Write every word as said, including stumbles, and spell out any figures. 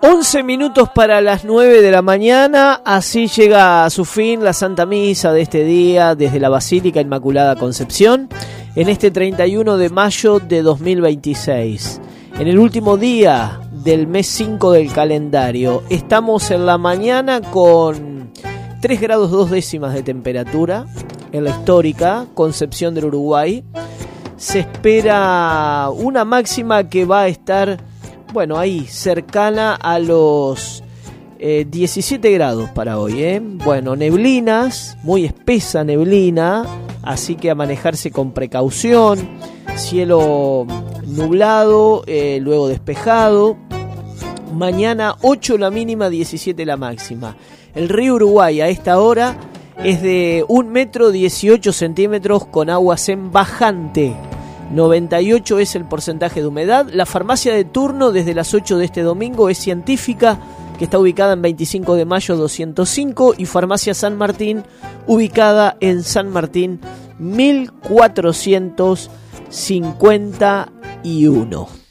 once minutos para las nueve de la mañana, así llega a su fin la Santa Misa de este día desde la Basílica Inmaculada Concepción en este treinta y uno de mayo de dos mil veintiséis. En el último día del mes cinco del calendario, estamos en la mañana con tres grados dos décimas de temperatura en la histórica Concepción del Uruguay. Se espera una máxima que va a estar, bueno, ahí, cercana a los eh, diecisiete grados para hoy, ¿eh? Bueno, neblinas, muy espesa neblina, así que a manejarse con precaución. Cielo nublado, eh, luego despejado. Mañana ocho la mínima, diecisiete la máxima. El río Uruguay a esta hora es de un metro dieciocho centímetros con aguas en bajante. noventa y ocho es el porcentaje de humedad. La farmacia de turno desde las ocho de este domingo es Científica, que está ubicada en veinticinco de mayo doscientos cinco, y Farmacia San Martín, ubicada en San Martín mil cuatrocientos cincuenta y uno.